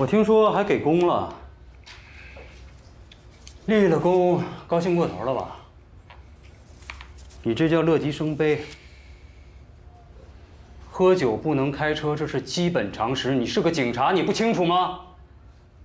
我听说还给功了，立了功，高兴过头了吧？你这叫乐极生悲。喝酒不能开车，这是基本常识。你是个警察，你不清楚吗？